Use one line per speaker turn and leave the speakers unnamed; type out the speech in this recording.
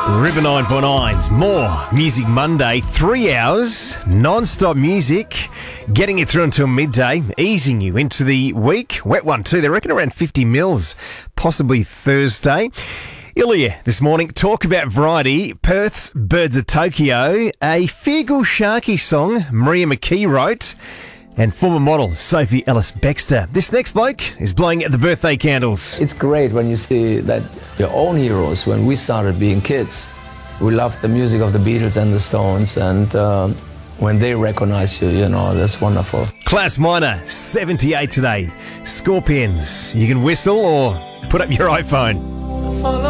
River 9.9's More Music Monday, 3 hours, non-stop music, getting you through until midday, easing you into the week. Wet one too, they reckon around 50 mils, possibly Thursday. Ilya this morning, talk about variety, Perth's Birds of Tokyo, a Feargal Sharky song Maria McKee wrote, and former model Sophie Ellis-Bextor. This next bloke is blowing out the birthday candles.
It's great when you see that your own heroes, when we started being kids, we loved the music of the Beatles and the Stones, and when they recognize you, you know, that's wonderful.
Class Minor, 78 today. Scorpions, you can whistle or put up your iPhone.